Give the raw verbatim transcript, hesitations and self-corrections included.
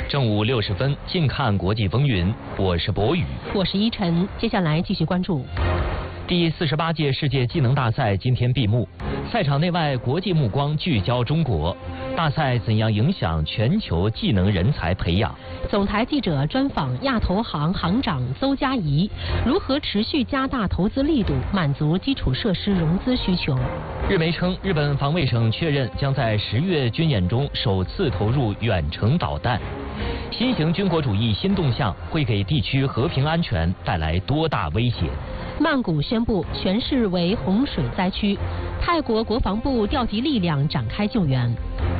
正午六十分，近看国际风云，我是博宇， 我是依晨。接下来继续关注。 第四十八届世界技能大赛今天闭幕，赛场内外国际目光聚焦中国。大赛怎样影响全球技能人才培养？ 总台记者专访亚投行行长邹佳怡，如何持续加大投资力度，满足基础设施融资需求？ 日媒称，日本防卫省确认将在十月军演中首次投入远程导弹。新型军国主义新动向会给地区和平安全带来多大威胁？ 曼谷宣布全市为洪水灾区，泰国国防部调集力量展开救援。